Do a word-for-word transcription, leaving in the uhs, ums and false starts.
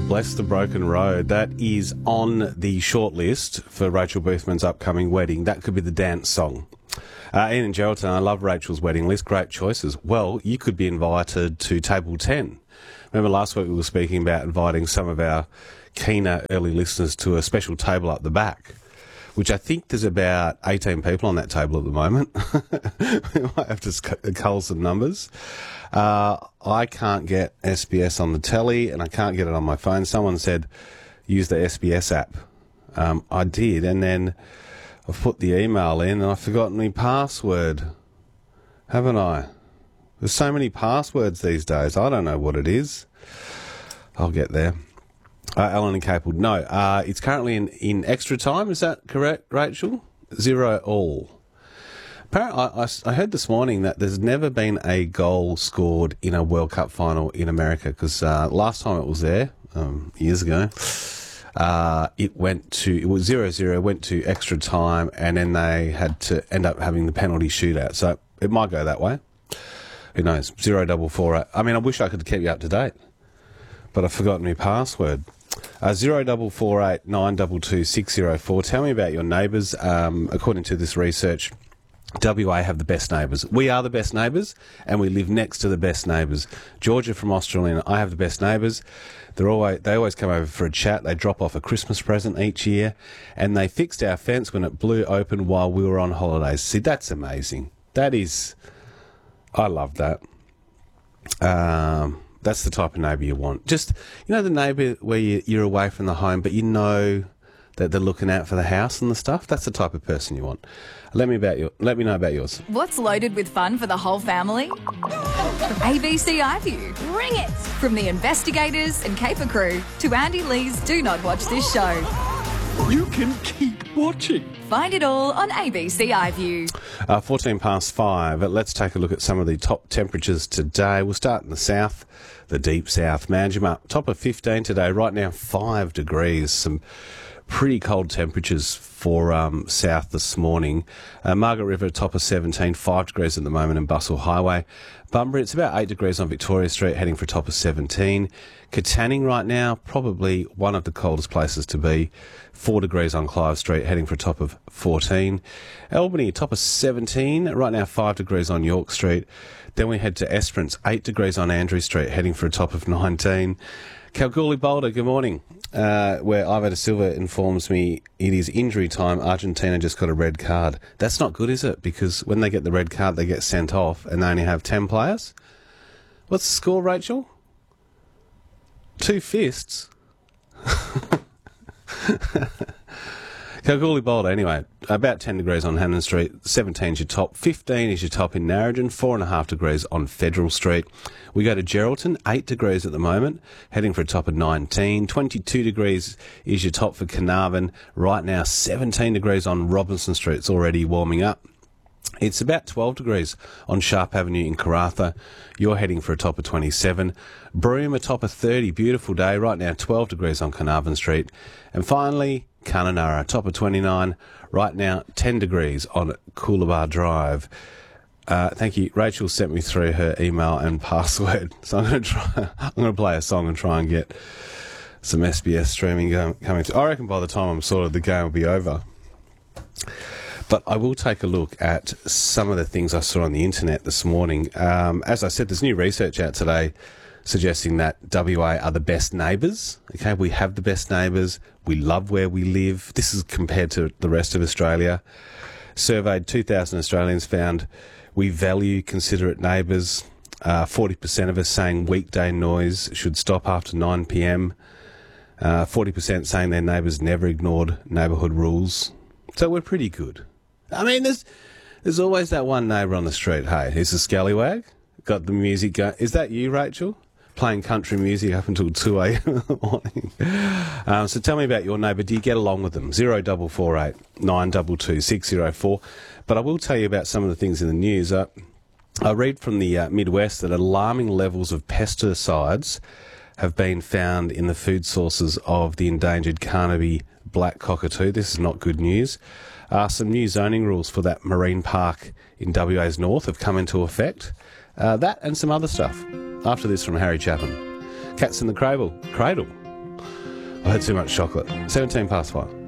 Bless the Broken Road. That is on the shortlist for Rachel Boothman's upcoming wedding. That could be the dance song. Uh, Ian and Geraldton, I love Rachel's wedding list. Great choices. Well, you could be invited to Table ten. Remember last week we were speaking about inviting some of our keener early listeners to a special table up the back, which I think there's about eighteen people on that table at the moment. We might have to cull some numbers. Uh, I can't get S B S on the telly and I can't get it on my phone. Someone said, use the S B S app. Um, I did, and then I've put the email in and I've forgotten my password. Haven't I? There's so many passwords these days. I don't know what it is. I'll get there. Uh, Alan and Capel. No, uh, it's currently in, in extra time. Is that correct, Rachel? Zero all. Apparently, I, I, I heard this morning that there's never been a goal scored in a World Cup final in America because uh, last time it was there, um, years ago, uh, it went to, it was zero zero, went to extra time, and then they had to end up having the penalty shootout. So it might go that way. Who knows? Zero double four eight. I mean, I wish I could keep you up to date, but I've forgotten my password. Uh, zero double four eight nine double two six zero four. Tell me about your neighbours. Um, according to this research, W A have the best neighbours. We are the best neighbours, and we live next to the best neighbours. Georgia from Australia, I have the best neighbours. They're always they always come over for a chat. They drop off a Christmas present each year, and they fixed our fence when it blew open while we were on holidays. See, that's amazing. That is, I love that. Um. That's the type of neighbour you want. Just, you know, the neighbour where you, you're away from the home, but you know that they're looking out for the house and the stuff. That's the type of person you want. Let me about your, let me know about yours. What's loaded with fun for the whole family? A B C iView. Bring it! From the investigators and caper crew to Andy Lee's Do Not Watch This Show. You can keep watching. Find it all on A B C iView. Uh, fourteen past five. Let's take a look at some of the top temperatures today. We'll start in the south, the deep south. Manjimup, top of fifteen today. Right now, five degrees. Some pretty cold temperatures for um, south this morning. Uh, Margaret River, top of seventeen, five degrees at the moment in Bustle Highway. Bunbury, it's about eight degrees on Victoria Street, heading for a top of seventeen. Katanning right now, probably one of the coldest places to be. four degrees on Clive Street, heading for a top of fourteen. Albany, top of seventeen. Right now, five degrees on York Street. Then we head to Esperance, eight degrees on Andrew Street, heading for a top of nineteen. Kalgoorlie Boulder, good morning. Uh, where Ivo da Silva informs me it is injury time. Argentina just got a red card. That's not good, is it? Because when they get the red card, they get sent off and they only have ten players. What's the score, Rachel? Two fists. Kalgoorlie Boulder, anyway, about ten degrees on Hannon Street, seventeen is your top, fifteen is your top in Narrogin, four and a half degrees on Federal Street. We go to Geraldton, eight degrees at the moment, heading for a top of nineteen, twenty-two degrees is your top for Carnarvon, right now seventeen degrees on Robinson Street, it's already warming up. It's about twelve degrees on Sharp Avenue in Karratha. You're heading for a top of twenty-seven. Broome, a top of thirty. Beautiful day. Right now, twelve degrees on Carnarvon Street. And finally, Kununurra, top of twenty-nine. Right now, ten degrees on Coolabah Drive. Uh, thank you. Rachel sent me through her email and password. So I'm going to try. I'm going to play a song and try and get some S B S streaming going, coming through. I reckon by the time I'm sorted, the game will be over. But I will take a look at some of the things I saw on the internet this morning. Um, as I said, there's new research out today suggesting that W A are the best neighbours. Okay, we have the best neighbours. We love where we live. This is compared to the rest of Australia. Surveyed two thousand Australians, found we value considerate neighbours. Uh, forty percent of us saying weekday noise should stop after nine p.m. Uh, forty percent saying their neighbours never ignored neighbourhood rules. So we're pretty good. I mean, there's there's always that one neighbour on the street, hey, who's a scallywag, got the music going. Is that you, Rachel? Playing country music up until two a.m. in the morning. Um, so tell me about your neighbour. Do you get along with them? Zero double four eight nine double two six zero four. But I will tell you about some of the things in the news. Uh, I read from the uh, Midwest that alarming levels of pesticides have been found in the food sources of the endangered Carnaby black cockatoo. This is not good news. Uh, some new zoning rules for that marine park in W A's north have come into effect. Uh, that and some other stuff. After this from Harry Chapman. Cats in the Cradle. Cradle. I had too much chocolate. seventeen past five.